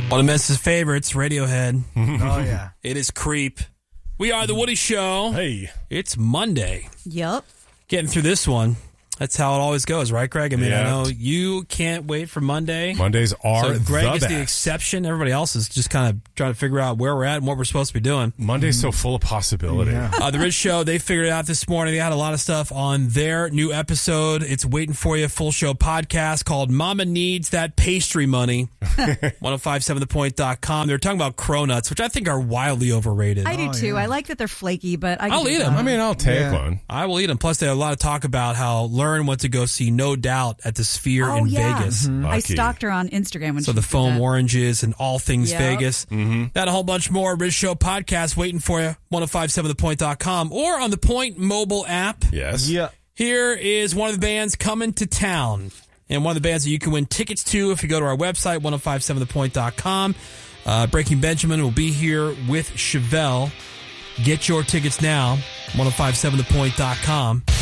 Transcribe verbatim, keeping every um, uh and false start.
One of Mess's favorites, Radiohead. Oh, yeah. It is Creep. We are The Woody Show. Hey. It's Monday. Yep. Getting through this one. That's how it always goes, right, Greg? I mean, Yeah. I know you can't wait for Monday. Mondays are So Greg the is best. the exception. Everybody else is just kind of trying to figure out where we're at and what we're supposed to be doing. Monday's so full of possibility. Yeah. Uh, the Riz Show, they figured it out this morning. They had a lot of stuff on their new episode. It's waiting for you, full show podcast called Mama Needs That Pastry Money. ten fifty-seven the point dot com. They're talking about cronuts, which I think are wildly overrated. I do Oh, too. yeah. I like that they're flaky, but I I'll can eat do 'em. that. I mean, I'll take Yeah. one. I will eat them. Plus, they have a lot of talk about how learn what to go see No Doubt at the Sphere oh in yeah, Vegas. I Lucky. stalked her on Instagram when So she the did foam that. oranges and all things Yep. Vegas. Mm-hmm. That a whole bunch more. Riz Show podcast waiting for you. ten fifty-seven the point dot com or on the Point mobile app. Yes. Yeah. Here is one of the bands coming to town. And one of the bands that you can win tickets to if you go to our website, ten fifty-seven the point dot com. Uh, Breaking Benjamin will be here with Chevelle. Get your tickets now, ten fifty-seven the point dot com.